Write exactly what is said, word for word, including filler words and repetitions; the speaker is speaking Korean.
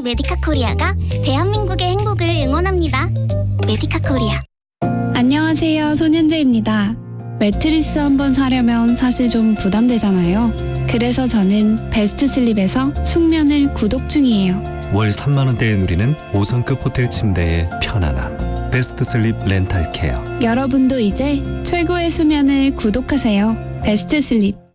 메디카 코리아가 대한민국의 행복을 응원합니다. 메디카 코리아. 안녕하세요, 손현재입니다. 매트리스 한번 사려면 사실 좀 부담되잖아요. 그래서 저는 베스트 슬립에서 숙면을 구독 중이에요. 월 삼만 원대에 누리는 오 성급 호텔 침대의 편안함. 베스트 슬립 렌탈 케어. 여러분도 이제 최고의 수면을 구독하세요. 베스트 슬립.